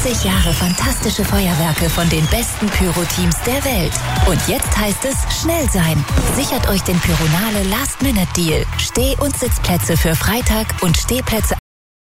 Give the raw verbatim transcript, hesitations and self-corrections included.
fünfzig Jahre fantastische Feuerwerke von den besten Pyro-Teams der Welt. Und jetzt heißt es schnell sein. Sichert euch den Pyronale Last-Minute-Deal. Steh- und Sitzplätze für Freitag und Stehplätze